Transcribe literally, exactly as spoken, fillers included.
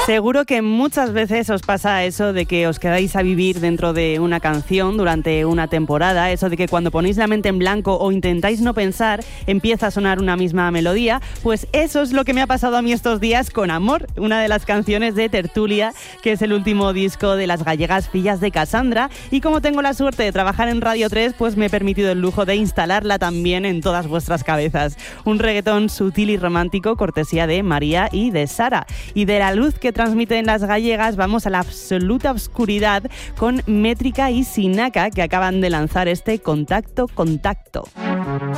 Seguro que muchas veces os pasa eso de que os quedáis a vivir dentro de una canción durante una temporada, eso de que cuando ponéis la mente en blanco o intentáis no pensar, empieza a sonar una misma melodía. Pues eso es lo que me ha pasado a mí estos días con Amor, una de las canciones de Tertulia, que es el último disco de las gallegas Fillas de Cassandra, y como tengo la suerte de trabajar en Radio tres, pues me he permitido el lujo de instalarla también en todas vuestras cabezas. Un reggaetón sutil y romántico, cortesía de María y de Sara. Y de la luz que transmiten las gallegas vamos a la absoluta oscuridad con Métrica y Sinaka, que acaban de lanzar este Contacto Contacto.